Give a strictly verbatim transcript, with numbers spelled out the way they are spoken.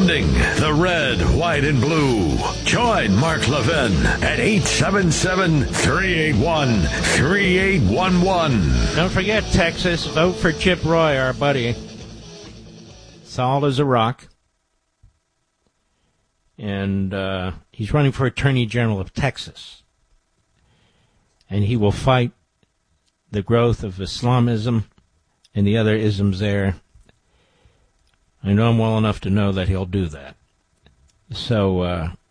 defending the red, white, and blue. Join Mark Levin at eight seven seven, three eight one, three eight one one. Don't forget, Texas, vote for Chip Roy, our buddy. Solid as a rock. And uh, he's running for Attorney General of Texas. And he will fight the growth of Islamism and the other isms there. I know him well enough to know that he'll do that. So uh,